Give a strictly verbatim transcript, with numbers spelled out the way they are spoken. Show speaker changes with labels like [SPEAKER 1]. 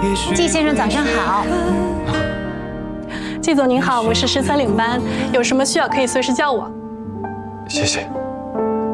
[SPEAKER 1] 季先生早上好。
[SPEAKER 2] 季总您好，我是十三领班，有什么需要可以随时叫我。
[SPEAKER 3] 谢谢。